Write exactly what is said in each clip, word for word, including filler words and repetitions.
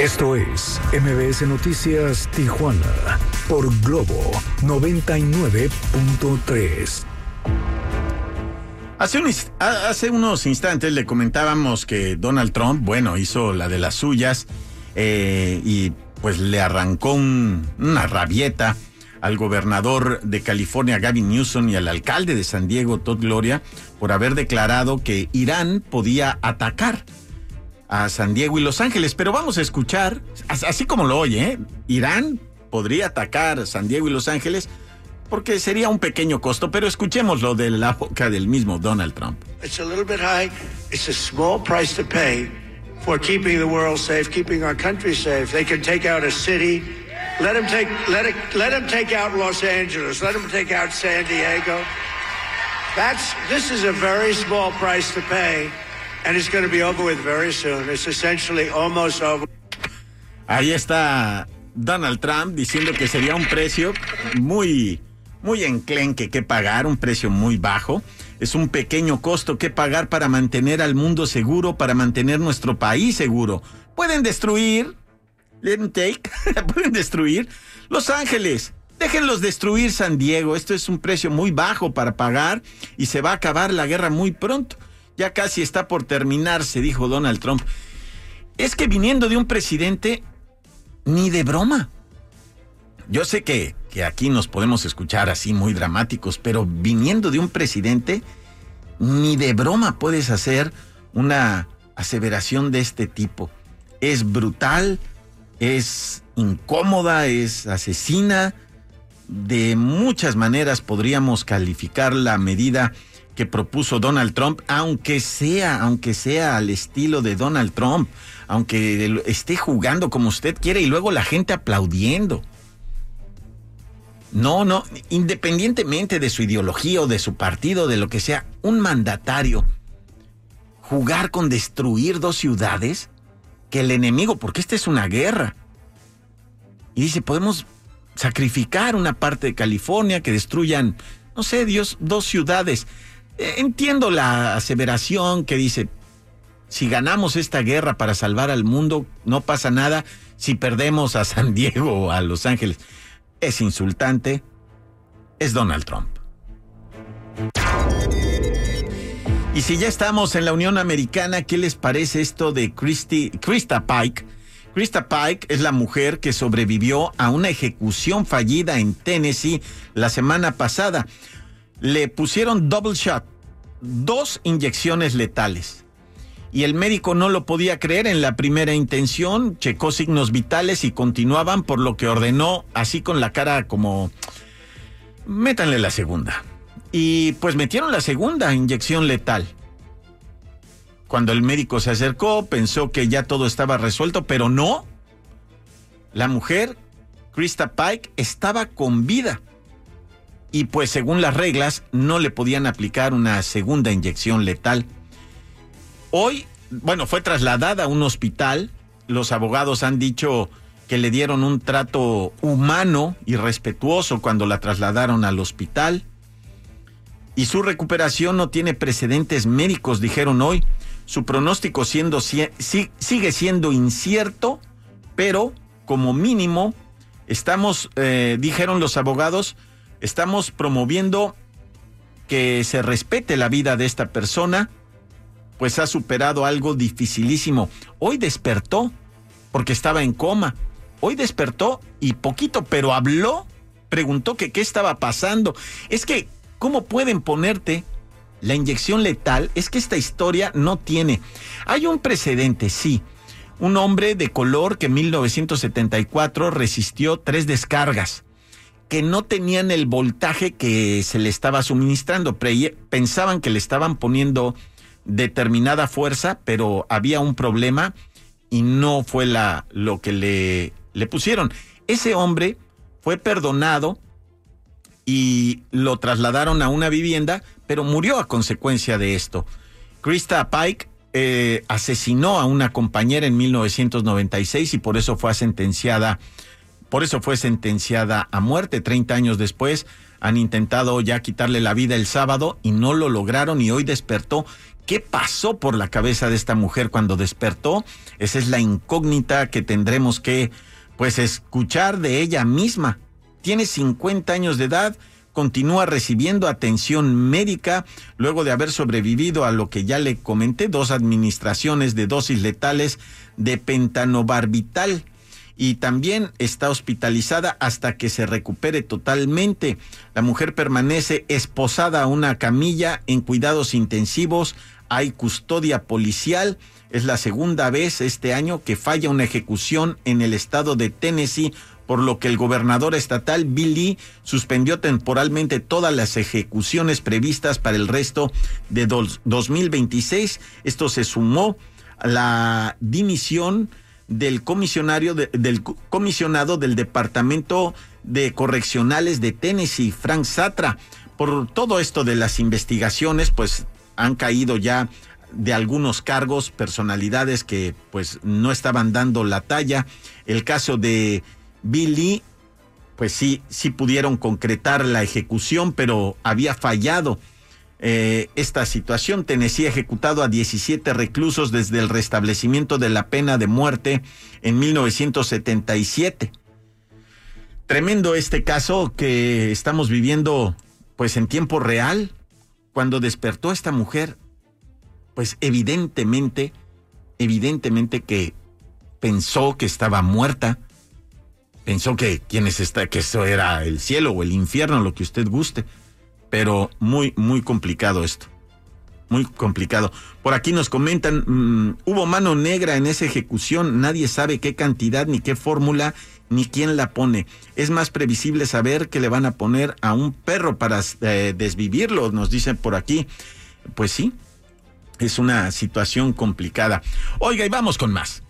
Esto es M B S Noticias Tijuana por Globo noventa y nueve punto tres. Hace, un, hace unos instantes le comentábamos que Donald Trump, bueno, hizo la de las suyas eh, y pues le arrancó un, una rabieta al gobernador de California, Gavin Newsom, y al alcalde de San Diego, Todd Gloria, por haber declarado que Irán podía atacar a San Diego y Los Ángeles. Pero vamos a escuchar, así como lo oye, ¿eh? Irán podría atacar San Diego y Los Ángeles porque sería un pequeño costo, pero escuchémoslo de la boca del mismo Donald Trump. It's a little bit high. It's a small price to pay for keeping the world safe, keeping our country safe. They can take out a city. Let them take let it let them take out Los Angeles. Let them take out San Diego. That's this is a very small price to pay. And it's going to be over with very soon. It's essentially almost over. Ahí está Donald Trump diciendo que sería un precio muy, muy enclenque que pagar, un precio muy bajo. Es un pequeño costo que pagar para mantener al mundo seguro, para mantener nuestro país seguro. Pueden destruir, let them take, pueden destruir Los Ángeles. Déjenlos destruir San Diego. Esto es un precio muy bajo para pagar y se va a acabar la guerra muy pronto. Ya casi está por terminarse, dijo Donald Trump. Es que viniendo de un presidente, ni de broma. Yo sé que, que aquí nos podemos escuchar así muy dramáticos, pero viniendo de un presidente, ni de broma puedes hacer una aseveración de este tipo. Es brutal, es incómoda, es asesina. De muchas maneras podríamos calificar la medida que propuso Donald Trump, aunque sea, aunque sea al estilo de Donald Trump, aunque esté jugando como usted quiere y luego la gente aplaudiendo. No, no, independientemente de su ideología o de su partido, de lo que sea, un mandatario jugar con destruir dos ciudades, que el enemigo, porque esta es una guerra. Y dice, podemos sacrificar una parte de California, que destruyan, no sé, Dios, dos ciudades. Entiendo la aseveración que dice, si ganamos esta guerra para salvar al mundo, no pasa nada si perdemos a San Diego o a Los Ángeles. Es insultante, es Donald Trump. Y si ya estamos en la Unión Americana, ¿qué les parece esto de Christy, Krista Pike? Krista Pike es la mujer que sobrevivió a una ejecución fallida en Tennessee la semana pasada. Le pusieron double shot, dos inyecciones letales. Y el médico no lo podía creer. En la primera intención, checó signos vitales y continuaban, por lo que ordenó, así con la cara como, métanle la segunda. Y pues metieron la segunda inyección letal. Cuando el médico se acercó, pensó que ya todo estaba resuelto, pero no. La mujer, Krista Pike, estaba con vida. Y pues según las reglas no le podían aplicar una segunda inyección letal. Hoy, bueno, fue trasladada a un hospital. Los abogados han dicho que le dieron un trato humano y respetuoso cuando la trasladaron al hospital. Y su recuperación no tiene precedentes médicos, dijeron hoy. Su pronóstico siendo, si, sigue siendo incierto, pero como mínimo estamos, eh, dijeron los abogados, estamos promoviendo que se respete la vida de esta persona, pues ha superado algo dificilísimo. Hoy despertó, porque estaba en coma. Hoy despertó y poquito, pero habló, preguntó que qué estaba pasando. Es que, ¿cómo pueden ponerte la inyección letal? Es que esta historia no tiene. Hay un precedente, sí. Un hombre de color que en mil novecientos setenta y cuatro resistió tres descargas que no tenían el voltaje que se le estaba suministrando. Pre- pensaban que le estaban poniendo determinada fuerza, pero había un problema y no fue la, lo que le, le pusieron. Ese hombre fue perdonado y lo trasladaron a una vivienda, pero murió a consecuencia de esto. Krista Pike eh, asesinó a una compañera en mil novecientos noventa y seis y por eso fue sentenciada Por eso fue sentenciada a muerte. treinta años después han intentado ya quitarle la vida el sábado y no lo lograron, y hoy despertó. ¿Qué pasó por la cabeza de esta mujer cuando despertó? Esa es la incógnita que tendremos que, pues, escuchar de ella misma. Tiene cincuenta años de edad, continúa recibiendo atención médica luego de haber sobrevivido a lo que ya le comenté, dos administraciones de dosis letales de pentanobarbital. Y también está hospitalizada hasta que se recupere totalmente. La mujer permanece esposada a una camilla en cuidados intensivos. Hay custodia policial. Es la segunda vez este año que falla una ejecución en el estado de Tennessee, por lo que el gobernador estatal Bill Lee suspendió temporalmente todas las ejecuciones previstas para el resto de dos mil veintiséis. Esto se sumó a la dimisión del comisionario de, del comisionado del Departamento de Correccionales de Tennessee, Frank Satra. Por todo esto de las investigaciones, pues han caído ya de algunos cargos, personalidades que pues no estaban dando la talla. El caso de Bill Lee, pues sí, sí pudieron concretar la ejecución, pero había fallado Eh, esta situación. Tennessee ha ejecutado a diecisiete reclusos desde el restablecimiento de la pena de muerte en mil novecientos setenta y siete. Tremendo este caso que estamos viviendo pues en tiempo real. Cuando despertó esta mujer, pues evidentemente, evidentemente que pensó que estaba muerta, pensó que quienes está, que eso era el cielo o el infierno, lo que usted guste. Pero muy, muy complicado esto. Muy complicado. Por aquí nos comentan, mmm, hubo mano negra en esa ejecución. Nadie sabe qué cantidad, ni qué fórmula, ni quién la pone. Es más previsible saber que le van a poner a un perro para eh, desvivirlo, nos dicen por aquí. Pues sí, es una situación complicada. Oiga, y vamos con más.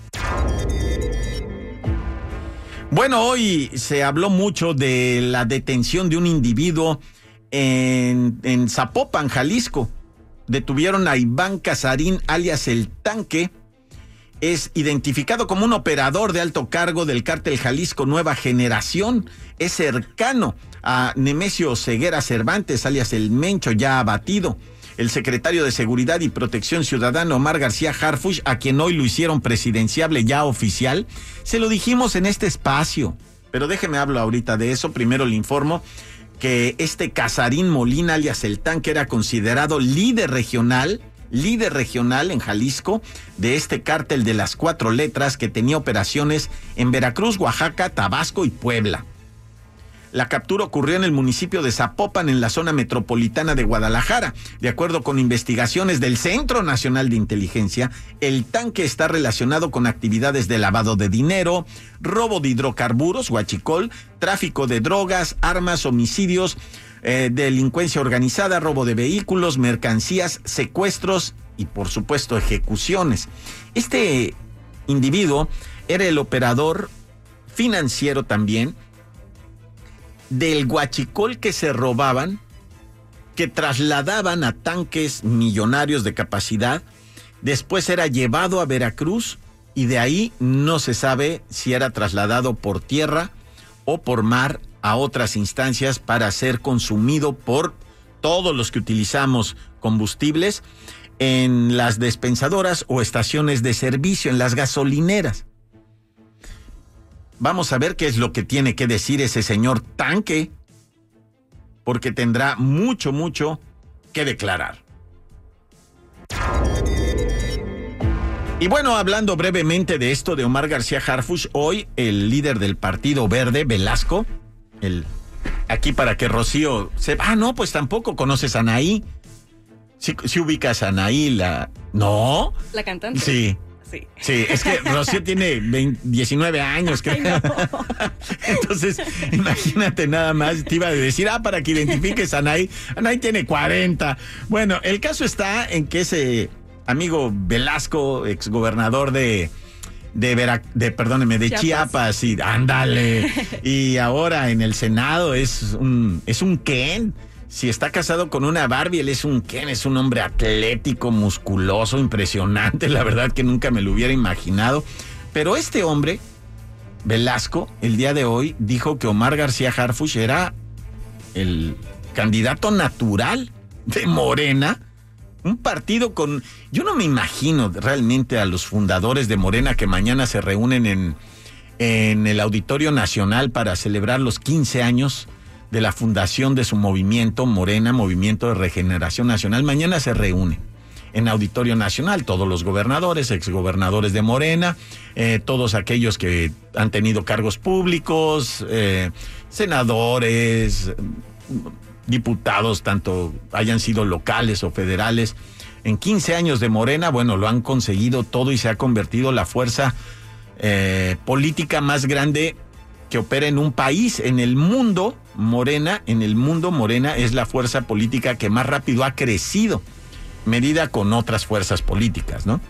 Bueno, hoy se habló mucho de la detención de un individuo En, en Zapopan, Jalisco. Detuvieron a Iván Casarín, alias El Tanque. Es identificado como un operador de alto cargo del cártel Jalisco Nueva Generación. Es cercano a Nemesio Ceguera Cervantes, alias El Mencho, ya abatido. El secretario de Seguridad y Protección Ciudadana, Omar García Harfuch, a quien hoy lo hicieron presidenciable ya oficial, se lo dijimos en este espacio. Pero déjeme hablo ahorita de eso. Primero le informo que este Casarín Molina, alias El Tanque, era considerado líder regional, líder regional en Jalisco de este cártel de las cuatro letras que tenía operaciones en Veracruz, Oaxaca, Tabasco y Puebla. La captura ocurrió en el municipio de Zapopan, en la zona metropolitana de Guadalajara. De acuerdo con investigaciones del Centro Nacional de Inteligencia, El Tanque está relacionado con actividades de lavado de dinero, robo de hidrocarburos, huachicol, tráfico de drogas, armas, homicidios, eh, delincuencia organizada, robo de vehículos, mercancías, secuestros y, por supuesto, ejecuciones. Este individuo era el operador financiero también del huachicol que se robaban, que trasladaban a tanques millonarios de capacidad. Después era llevado a Veracruz y de ahí no se sabe si era trasladado por tierra o por mar a otras instancias para ser consumido por todos los que utilizamos combustibles en las despensadoras o estaciones de servicio, en las gasolineras. Vamos a ver qué es lo que tiene que decir ese señor Tanque, porque tendrá mucho, mucho que declarar. Y bueno, hablando brevemente de esto de Omar García Harfuch, hoy el líder del Partido Verde, Velasco, el, aquí para que Rocío sepa, ah, no, pues tampoco conoces a Anaí. ¿Sí, sí ubicas a Anaí, la... ¿No? ¿La cantante? Sí. Sí. Sí, es que Rocío tiene veinte, diecinueve años, creo. Ay, no. Entonces, imagínate nada más, te iba a decir, ah, para que identifiques a Anaí. Anaí tiene cuarenta. Bueno, el caso está en que ese amigo Velasco, exgobernador de, de, Vera, de perdóneme, de Chiapas, Chiapas y ándale. Y ahora en el Senado es un, es un Ken. Si está casado con una Barbie, él es un Ken, es un hombre atlético, musculoso, impresionante, la verdad que nunca me lo hubiera imaginado. Pero este hombre, Velasco, el día de hoy dijo que Omar García Harfuch era el candidato natural de Morena Un partido con... Yo no me imagino realmente a los fundadores de Morena que mañana se reúnen en, en el Auditorio Nacional para celebrar los quince años de la fundación de su movimiento, Morena, Movimiento de Regeneración Nacional. Mañana se reúnen en Auditorio Nacional todos los gobernadores, exgobernadores de Morena, eh, todos aquellos que han tenido cargos públicos, eh, senadores, diputados, tanto hayan sido locales o federales. En quince años de Morena, bueno, lo han conseguido todo y se ha convertido la fuerza eh, política más grande que opera en un país, en el mundo. Morena, en el mundo Morena es la fuerza política que más rápido ha crecido, medida con otras fuerzas políticas, ¿no?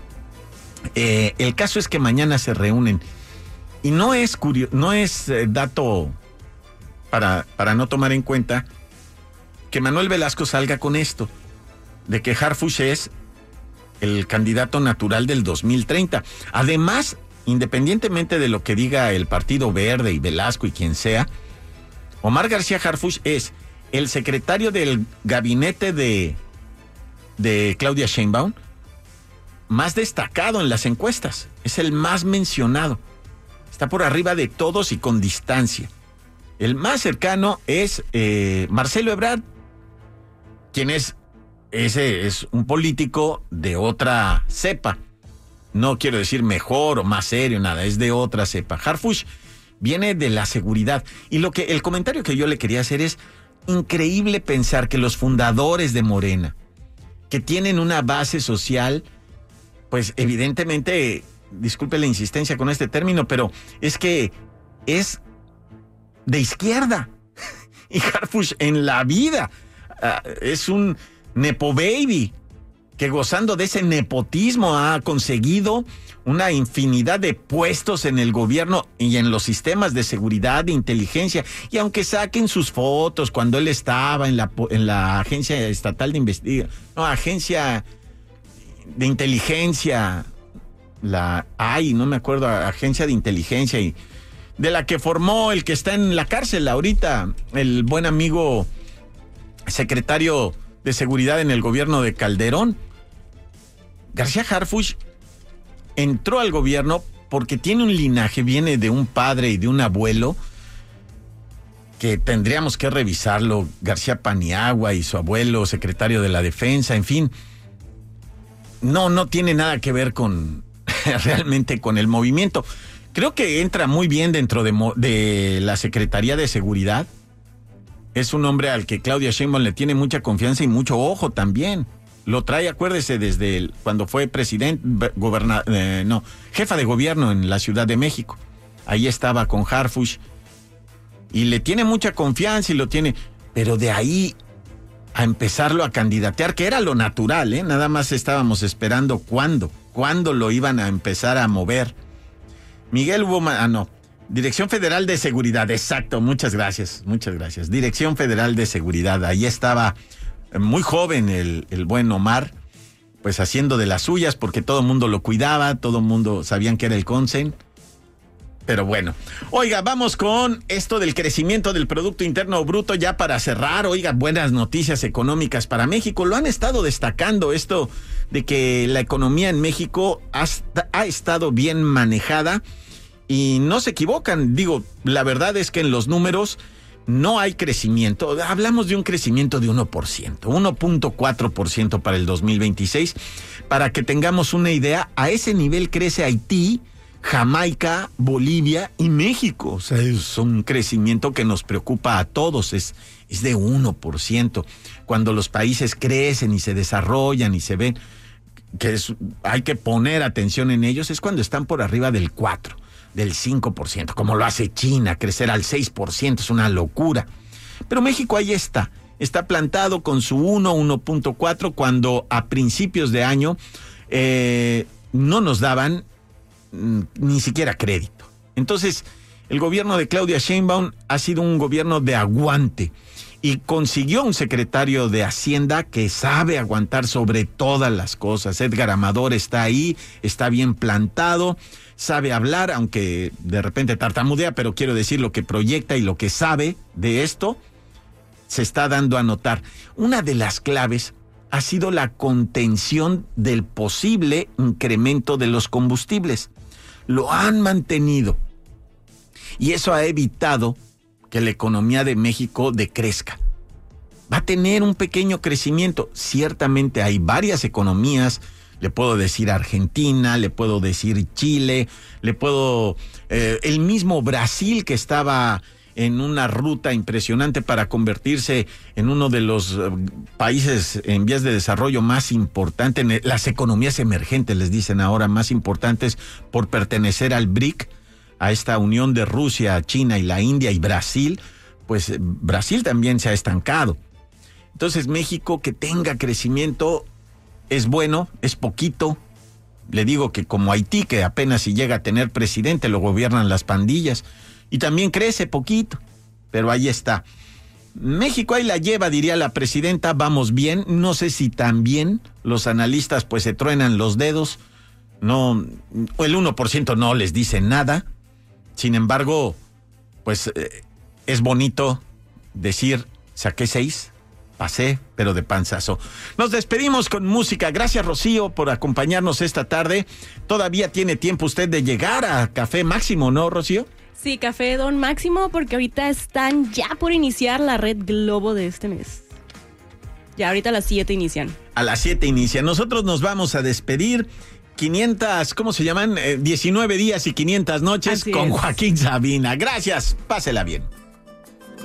Eh, el caso es que mañana se reúnen y no es curio- no es eh, dato para, para no tomar en cuenta que Manuel Velasco salga con esto, de que Harfuch es el candidato natural del dos mil treinta. Además, independientemente de lo que diga el Partido Verde y Velasco y quien sea, Omar García Harfuch es el secretario del gabinete de, de Claudia Sheinbaum más destacado en las encuestas. Es el más mencionado. Está por arriba de todos y con distancia. El más cercano es eh, Marcelo Ebrard, quien es, ese es un político de otra cepa. No quiero decir mejor o más serio, nada, es de otra cepa. Harfuch viene de la seguridad. Y lo que el comentario que yo le quería hacer es increíble pensar que los fundadores de Morena, que tienen una base social, pues evidentemente, disculpe la insistencia con este término, pero es que es de izquierda. Y Harfuch en la vida uh, es un nepo baby que, gozando de ese nepotismo, ha conseguido una infinidad de puestos en el gobierno y en los sistemas de seguridad, de inteligencia. Y aunque saquen sus fotos cuando él estaba en la, en la Agencia Estatal de Investigación, no, Agencia de Inteligencia, la ay, no me acuerdo, Agencia de Inteligencia, y de la que formó el que está en la cárcel ahorita, el buen amigo secretario de Seguridad en el gobierno de Calderón. García Harfuch entró al gobierno porque tiene un linaje, viene de un padre y de un abuelo que tendríamos que revisarlo. García Paniagua y su abuelo, secretario de la Defensa, en fin. No, no tiene nada que ver con realmente con el movimiento. Creo que entra muy bien dentro de, de la Secretaría de Seguridad. Es un hombre al que Claudia Sheinbaum le tiene mucha confianza y mucho ojo también. Lo trae, acuérdese, desde el, cuando fue presidente, goberna, eh, no, jefa de gobierno en la Ciudad de México. Ahí estaba con Harfuch y le tiene mucha confianza y lo tiene, pero de ahí a empezarlo a candidatear, que era lo natural, ¿eh? Nada más estábamos esperando cuándo, cuándo lo iban a empezar a mover. Miguel Boma, ah, no, Dirección Federal de Seguridad, exacto, muchas gracias, muchas gracias. Dirección Federal de Seguridad, ahí estaba muy joven el, el buen Omar, pues haciendo de las suyas, porque todo el mundo lo cuidaba, todo el mundo sabían que era el Consen. Pero bueno, oiga, vamos con esto del crecimiento del Producto Interno Bruto ya para cerrar. Oiga, buenas noticias económicas para México. Lo han estado destacando, esto de que la economía en México ha, ha estado bien manejada y no se equivocan. Digo, la verdad es que en los números no hay crecimiento. Hablamos de un crecimiento de uno por ciento, uno punto cuatro por ciento para el dos mil veintiséis. Para que tengamos una idea, a ese nivel crece Haití, Jamaica, Bolivia y México. O sea, es un crecimiento que nos preocupa a todos, es, es de uno por ciento. Cuando los países crecen y se desarrollan y se ven que es, hay que poner atención en ellos, es cuando están por arriba del cuatro, del cinco por ciento, como lo hace China. Crecer al seis por ciento es una locura. Pero México ahí está, está plantado con su uno, uno punto cuatro, cuando a principios de año eh, no nos daban ni siquiera crédito. Entonces, el gobierno de Claudia Sheinbaum ha sido un gobierno de aguante y consiguió un secretario de Hacienda que sabe aguantar sobre todas las cosas. Edgar Amador está ahí, está bien plantado, sabe hablar, aunque de repente tartamudea, pero quiero decir, lo que proyecta y lo que sabe de esto se está dando a notar. Una de las claves ha sido la contención del posible incremento de los combustibles. Lo han mantenido. Y eso ha evitado que la economía de México decrezca. Va a tener un pequeño crecimiento. Ciertamente hay varias economías, le puedo decir Argentina, le puedo decir Chile, le puedo... Eh, el mismo Brasil, que estaba en una ruta impresionante para convertirse en uno de los eh, países en vías de desarrollo más importantes, en las economías emergentes, les dicen ahora, más importantes por pertenecer al B R I C, a esta unión de Rusia, China y la India y Brasil. Pues Brasil también se ha estancado. Entonces México, que tenga crecimiento, es bueno, es poquito. Le digo que como Haití, que apenas si llega a tener presidente, lo gobiernan las pandillas. Y también crece poquito, pero ahí está. México ahí la lleva, diría la presidenta, vamos bien. No sé si también los analistas pues se truenan los dedos. No, el uno por ciento no les dice nada. Sin embargo, pues eh, es bonito decir, saqué seis, pasé, pero de panzazo. Nos despedimos con música. Gracias, Rocío, por acompañarnos esta tarde. Todavía tiene tiempo usted de llegar a Café Máximo, ¿no, Rocío? Sí, Café Don Máximo, porque ahorita están ya por iniciar la Red Globo de este mes. Ya ahorita a las siete inician. A las siete inician. Nosotros nos vamos a despedir. quinientas, ¿cómo se llaman? Eh, diecinueve días y quinientas noches. Así con es. Joaquín Sabina. Gracias, pásela bien.